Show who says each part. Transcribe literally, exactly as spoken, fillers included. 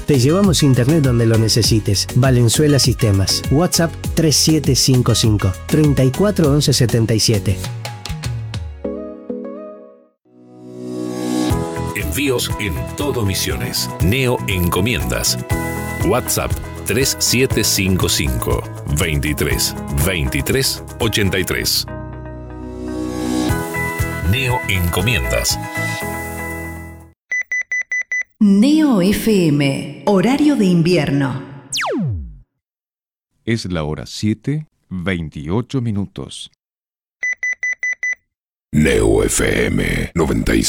Speaker 1: Te llevamos internet donde lo necesites. Valenzuela Sistemas. WhatsApp tres siete cinco cinco, treinta y cuatro once setenta y siete.
Speaker 2: Envíos en todo Misiones. Neo Encomiendas. WhatsApp tres siete cinco cinco, veintitrés, veintitrés, ochenta y tres. Neo Encomiendas.
Speaker 3: Neo F M, horario de invierno.
Speaker 4: Es la hora siete, veintiocho minutos.
Speaker 2: Neo F M noventa y